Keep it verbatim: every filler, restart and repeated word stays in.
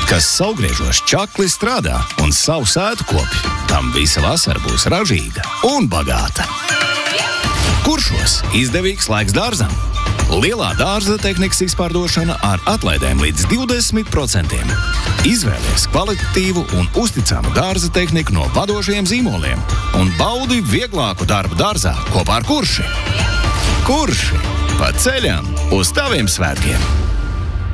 kas saulgriežos čakli strādā un savu sētu kopj. Tam visa vasara būs ražīga un bagāta. Kuršos izdevīgs laiks dārzam. Lielā dārza tehnikas izpārdošana ar atlaidēm līdz divdesmit procentiem. Izvēlies kvalitatīvu un uzticamu dārza tehniku no vadošajiem zīmoliem un baudi vieglāku darbu dārzā kopā ar Kurši. Kurši pa ceļam uz taviem svētkiem!